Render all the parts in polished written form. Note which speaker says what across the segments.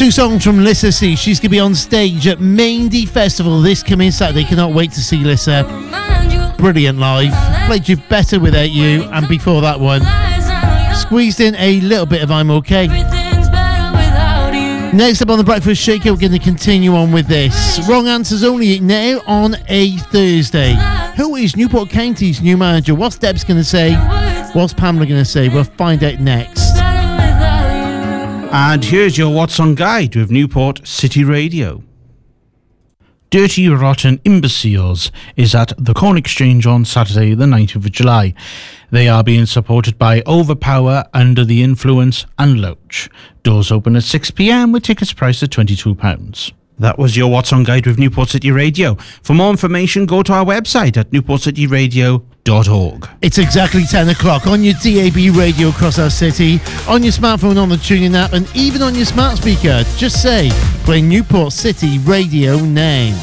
Speaker 1: Two songs from Lissa C. She's going to be on stage at Maindy Festival this coming Saturday. Cannot wait to see Lissa. Brilliant live. Played You Better Without You, and before that one, squeezed in a little bit of I'm Okay. Next up on the Breakfast Shaker, we're going to continue on with this. Wrong answers only now on a Thursday. Who is Newport County's new manager? What's Debs going to say? What's Pamela going to say? We'll find out next.
Speaker 2: And here's your What's On guide with Newport City Radio. Dirty Rotten Imbeciles is at the Corn Exchange on Saturday the 9th of July. They are being supported by Overpower, Under the Influence and Loach. Doors open at 6 p.m. with tickets priced at £22. That was your What's On guide with Newport City Radio. For more information, go to our website at newportcityradio.org.
Speaker 1: It's exactly 10 o'clock on your DAB radio across our city, on your smartphone, on the TuneIn app, and even on your smart speaker. Just say, play Newport City Radio now.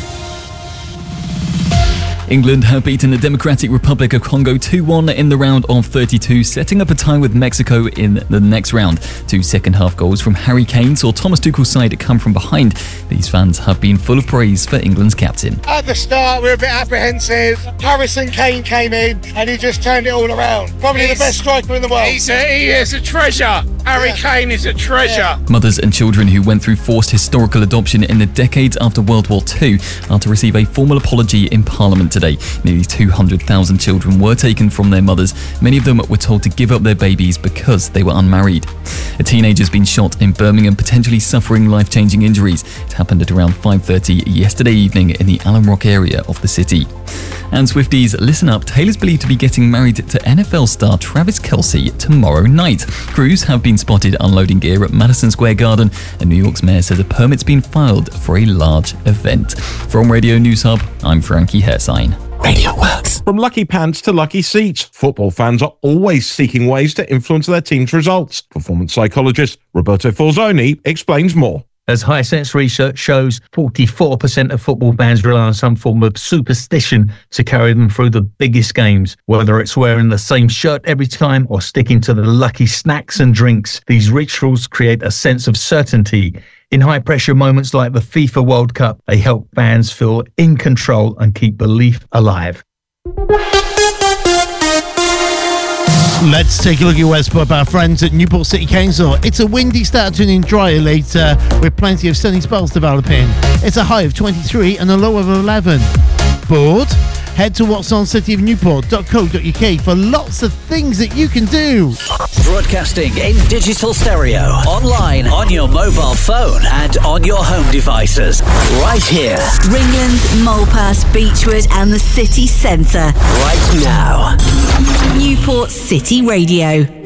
Speaker 3: England have beaten the Democratic Republic of Congo 2-1 in the round of 32, setting up a tie with Mexico in the next round. Two second-half goals from Harry Kane saw Thomas Tuchel's side come from behind. These fans have been full of praise for England's captain.
Speaker 4: At the start, we were a bit apprehensive. Harrison Kane came in and he just turned it all around. Probably the best striker in the world.
Speaker 5: He is a treasure. Harry Kane is a treasure.
Speaker 3: Mothers and children who went through forced historical adoption in the decades after World War II are to receive a formal apology in Parliament today. Nearly 200,000 children were taken from their mothers. Many of them were told to give up their babies because they were unmarried. A teenager has been shot in Birmingham, potentially suffering life-changing injuries. It happened at around 5:30 yesterday evening in the Alum Rock area of the city. And Swifties, listen up, Taylor's believed to be getting married to NFL star Travis Kelce tomorrow night. Crews have been spotted unloading gear at Madison Square Garden, and New York's mayor says a permit's been filed for a large event. From Radio News Hub, I'm Frankie Hersign.
Speaker 6: Radio works. From lucky pants to lucky seats, football fans are always seeking ways to influence their team's results. Performance psychologist Roberto Falzoni explains more.
Speaker 7: As Hisense research shows, 44% of football fans rely on some form of superstition to carry them through the biggest games. Whether it's wearing the same shirt every time or sticking to the lucky snacks and drinks, these rituals create a sense of certainty. In high-pressure moments like the FIFA World Cup, they help fans feel in control and keep belief alive.
Speaker 1: Let's take a look at West by our friends at Newport City Council. It's a windy start, turning drier later with plenty of sunny spells developing. It's a high of 23 and a low of 11. Bored? Head to whatsonCityofNewport.co.uk for lots of things that you can do.
Speaker 8: Broadcasting in digital stereo, online, on your mobile phone and on your home devices. Right here.
Speaker 9: Ringland, Mulpass, Beechwood and the city centre.
Speaker 8: Right now.
Speaker 9: Newport City Radio.